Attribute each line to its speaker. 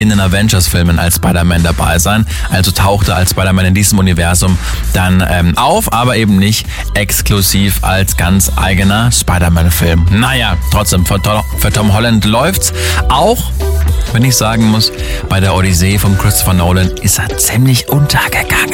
Speaker 1: in den Avengers-Filmen als Spider-Man dabei sein. Also tauchte als Spider-Man in diesem Universum dann auf, aber eben nicht exklusiv als ganz eigener Spider-Man-Film. Naja, trotzdem, für Tom Holland läuft's. Auch, wenn ich sagen muss, bei der Odyssee von Christopher Nolan ist er ziemlich untergegangen.